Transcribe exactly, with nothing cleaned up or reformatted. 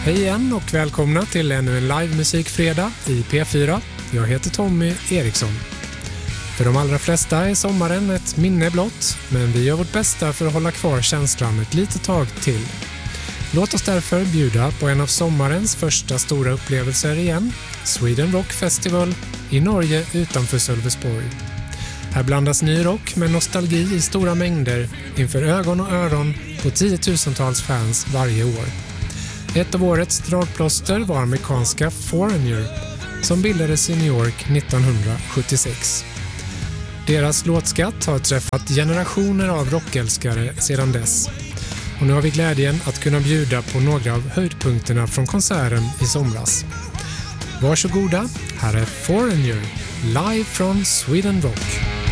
Hej igen och välkomna till ännu en live-musikfredag i P fyra. Jag heter Tommy Eriksson. För de allra flesta är sommaren ett minne blott, men vi gör vårt bästa för att hålla kvar känslan ett litet tag till. Låt oss därför bjuda på en av sommarens första stora upplevelser igen, Sweden Rock Festival i Norge utanför Sölvesborg. Här blandas ny rock med nostalgi i stora mängder inför ögon och öron på tiotusentals fans varje år. Ett av årets dragplåster var amerikanska Foreigner som bildades i New York nittonhundrasjuttiosex. Deras låtskatt har träffat generationer av rockälskare sedan dess. Och nu har vi glädjen att kunna bjuda på några av höjdpunkterna från konserten i somras. Varsågoda, här är Foreigner live från Sweden Rock.